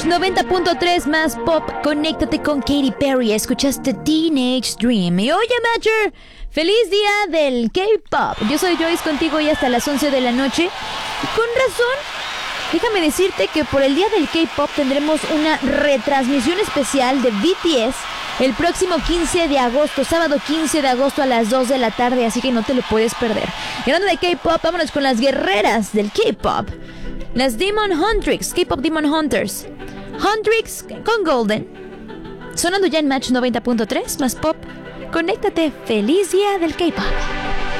Match 90.3 más pop. Conéctate con Katy Perry. Escuchaste Teenage Dream. Y oye, Matcher, feliz día del K-pop. Yo soy Joyce contigo y hasta las 11 de la noche. Con razón, déjame decirte que por el día del K-pop tendremos una retransmisión especial de BTS el próximo 15 de agosto, sábado 15 de agosto a las 2 de la tarde, así que no te lo puedes perder. Y hablando de K-pop, vámonos con las guerreras del K-pop. Las Demon Huntrix, K-pop Demon Hunters. Huntrix con Golden. Sonando ya en Match 90.3 más pop. Conéctate, feliz día del K-pop.